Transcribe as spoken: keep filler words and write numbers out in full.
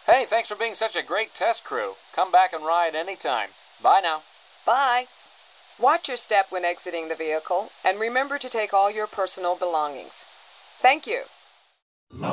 Hey, thanks for being such a great test crew. Come back and ride anytime. Bye now. Bye. Watch your step when exiting the vehicle, and remember to take all your personal belongings. Thank you.